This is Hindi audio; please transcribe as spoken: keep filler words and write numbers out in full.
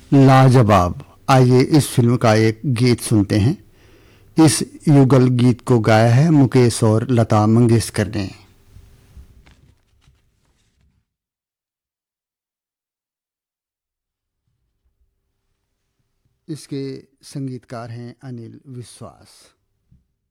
लाजवाब। आइए इस फिल्म का एक गीत सुनते हैं। इस युगल गीत को गाया है मुकेश और लता मंगेशकर ने। इसके संगीतकार हैं अनिल विश्वास।